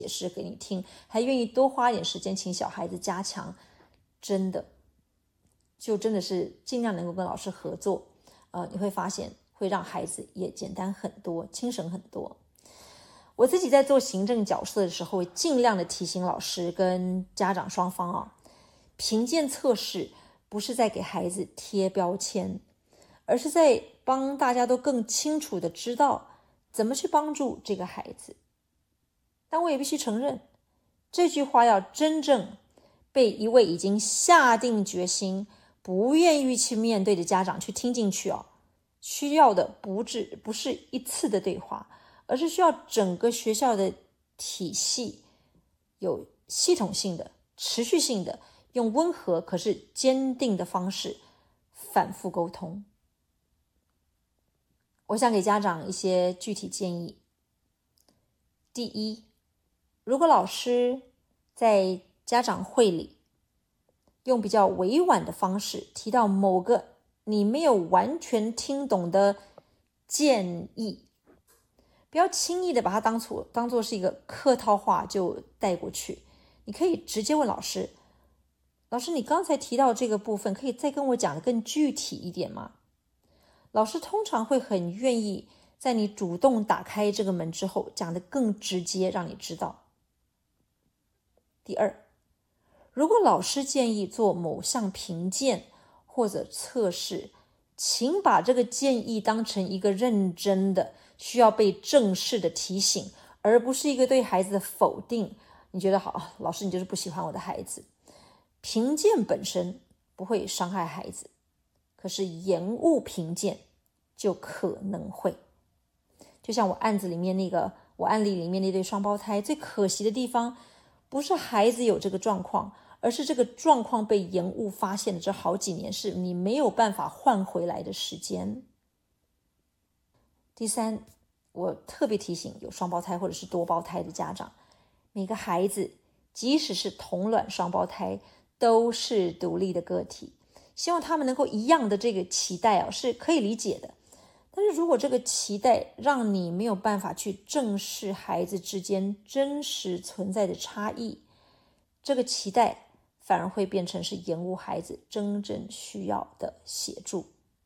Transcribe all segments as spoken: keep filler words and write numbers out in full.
解释给你听，还愿意多花一点时间请小孩子加强，真的就真的是尽量能够跟老师合作，呃，你会发现会让孩子也简单很多，轻省很多。我自己在做行政角色的时候，会尽量的提醒老师跟家长双方啊，评鉴测试不是在给孩子贴标签，而是在帮大家都更清楚的知道怎么去帮助这个孩子。但我也必须承认，这句话要真正被一位已经下定决心不愿意去面对的家长去听进去哦，需要的不是不是一次的对话，而是需要整个学校的体系有系统性的、持续性的，用温和可是坚定的方式反复沟通。我想给家长一些具体建议。第一，如果老师在家长会里用比较委婉的方式提到某个你没有完全听懂的建议，不要轻易的把它当作当作是一个客套话就带过去。你可以直接问老师，老师你刚才提到这个部分，可以再跟我讲的更具体一点吗？老师通常会很愿意在你主动打开这个门之后讲得更直接，让你知道。第二，如果老师建议做某项评鉴或者测试，请把这个建议当成一个认真的需要被正视的提醒，而不是一个对孩子的否定。你觉得好，老师你就是不喜欢我的孩子。评鉴本身不会伤害孩子，可是延误评鉴就可能会。就像我案子里面那个我案例里面那对双胞胎，最可惜的地方不是孩子有这个状况，而是这个状况被延误发现的这好几年是你没有办法换回来的时间。第三，我特别提醒有双胞胎或者是多胞胎的家长，每个孩子即使是同卵双胞胎都是独立的个体，希望他们能够一样的这个期待啊，是可以理解的。但是如果这个期待让你没有办法去正视孩子之间真实存在的差异，这个期待反而会变成是延误孩子真正需要的协助。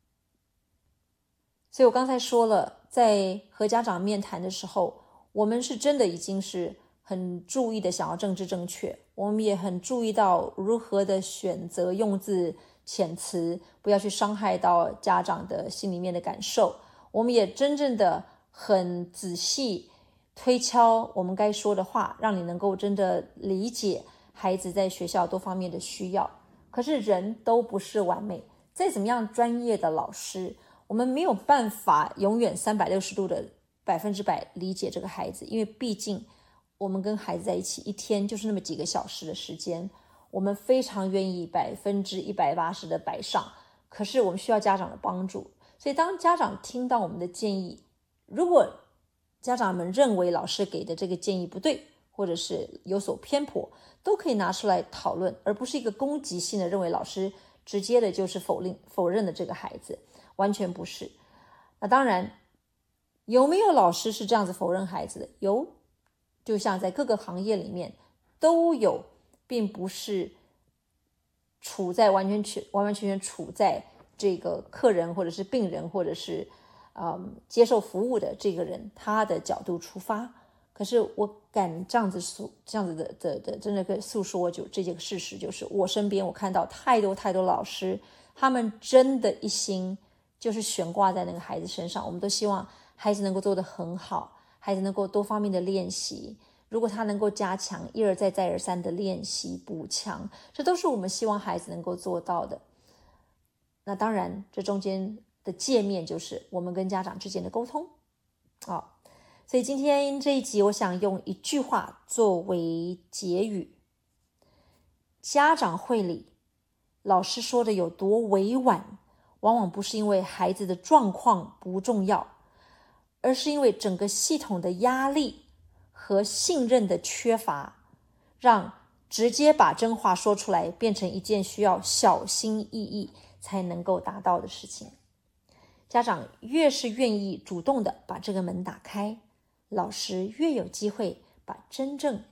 所以我刚才说了，在和家长面谈的时候，我们是真的已经是很注意的想要政治正确，我们也很注意到如何的选择用字遣词，不要去伤害到家长的心里面的感受。我们也真正的很仔细推敲我们该说的话，让你能够真的理解孩子在学校多方面的需要。可是人都不是完美，再怎么样专业的老师，我们没有办法永远三百六十度的百分之百理解这个孩子，因为毕竟我们跟孩子在一起一天就是那么几个小时的时间，我们非常愿意百分之一百八十的摆上，可是我们需要家长的帮助。所以当家长听到我们的建议，如果家长们认为老师给的这个建议不对，或者是有所偏颇，都可以拿出来讨论，而不是一个攻击性的认为老师直接的就是否定否认的这个孩子，完全不是。那当然，有没有老师是这样子否认孩子的？有，就像在各个行业里面都有，并不是处在完全全完完全全处在这个客人或者是病人或者是嗯接受服务的这个人他的角度出发。可是我敢这样子诉这样子的的的真的跟诉说，就这件事实就是我身边我看到太多太多老师，他们真的一心就是悬挂在那个孩子身上。我们都希望孩子能够做得很好，孩子能够多方面的练习，如果他能够加强一而再再而三的练习补强，这都是我们希望孩子能够做到的。那当然这中间的界面就是我们跟家长之间的沟通啊、哦。所以今天这一集我想用一句话作为结语，家长会里老师说的有多委婉，往往不是因为孩子的状况不重要，而是因为整个系统的压力和信任的缺乏，让直接把真话说出来变成一件需要小心翼翼才能够达到的事情。家长越是愿意主动的把这个门打开，老师越有机会把真正